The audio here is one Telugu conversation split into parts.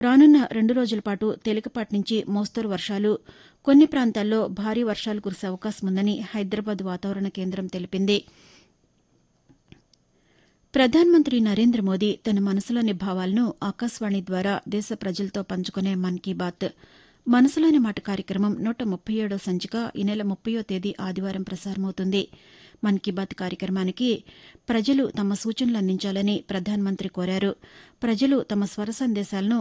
రానున్న 2 రోజుల పాటు తేలికపాటి నుంచి మోస్తరు వర్షాలు, కొన్ని ప్రాంతాల్లో భారీ వర్షాలు కురిసే అవకాశముందని హైదరాబాద్ వాతావరణ కేంద్రం తెలిపింది. ప్రధానమంత్రి నరేంద్ర మోదీ తన మనసులోని భావాలను ఆకాశవాణి ద్వారా దేశ ప్రజలతో పంచుకునే మన్ కీ బాత్ మనసులోని మాట కార్యక్రమం 137వ సంచిక ఈ నెల 30వ తేదీ ఆదివారం ప్రసారమవుతుంది. మన్ కీ బాత్ కార్యక్రమానికి ప్రజలు తమ సూచనలు అందించాలని ప్రధానమంత్రి కోరారు. ప్రజలు తమ స్వర సందేశాలను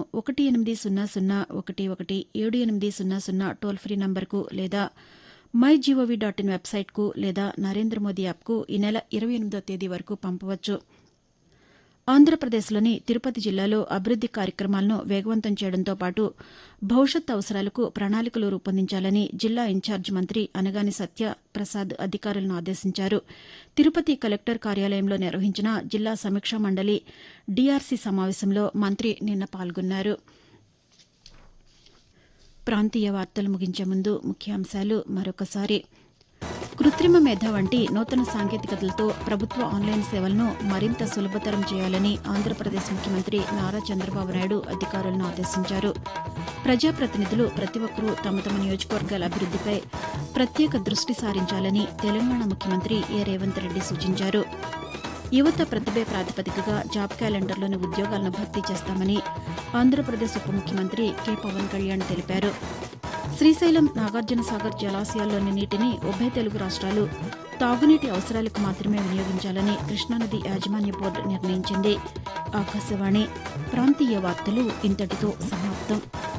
18001178000 టోల్ ఫ్రీ నంబర్కు లేదా mygov.in వెబ్సైట్కు లేదా నరేంద్ర మోదీ యాప్కు ఈ నెల 28వ తేదీ వరకు పంపవచ్చు. ఆంధ్రప్రదేశ్లోని తిరుపతి జిల్లాలో అభివృద్ది కార్యక్రమాలను వేగవంతం చేయడంతో పాటు భవిష్యత్ అవసరాలకు ప్రణాళికలు రూపొందించాలని జిల్లా ఇన్ఛార్జి మంత్రి అనగాని సత్యప్రసాద్ అధికారులను ఆదేశించారు. తిరుపతి కలెక్టర్ కార్యాలయంలో నిర్వహించిన జిల్లా సమీక్షా మండలి డీఆర్సీ సమావేశంలో మంత్రి నిన్న పాల్గొన్నారు. ప్రాంతీయ వార్తలు ముగించే ముందు ముఖ్యాంశాలు మరొకసారి. కృత్రిమ మేధ వంటి నూతన సాంకేతికతలతో ప్రభుత్వ ఆన్లైన్ సేవలను మరింత సులభతరం చేయాలని ఆంధ్రప్రదేశ్ ముఖ్యమంత్రి నారా చంద్రబాబు నాయుడు అధికారులను ఆదేశించారు. ప్రజాప్రతినిధులు ప్రతి ఒక్కరూ తమ తమ నియోజకవర్గాల అభివృద్దిపై ప్రత్యేక దృష్టి సారించాలని తెలంగాణ ముఖ్యమంత్రి ఏ రేవంత్ రెడ్డి సూచించారు. యువత ప్రతిభే ప్రాతిపదికగా జాబ్ క్యాలెండర్లోని ఉద్యోగాలను భర్తీ చేస్తామని ఆంధ్రప్రదేశ్ ఉప ముఖ్యమంత్రి కె పవన్ కళ్యాణ్ తెలిపారు. శ్రీశైలం, నాగార్జునసాగర్ జలాశయాల్లోని నీటిని ఉభయ తెలుగు రాష్ట్రాలు తాగునీటి అవసరాలకు మాత్రమే వినియోగించాలని కృష్ణానది యాజమాన్య బోర్డు నిర్ణయించింది. ఆకాశవాణి ప్రాంతీయ వార్తలు ఇంతటితో సమాప్తం.